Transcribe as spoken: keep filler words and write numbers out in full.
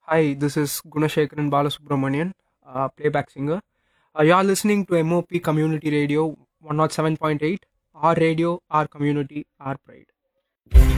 Hi, this is Gunashekaran Balasubramanian, uh, playback singer. Uh, you are listening to M O P Community Radio one oh seven point eight. Our radio, our community, our pride.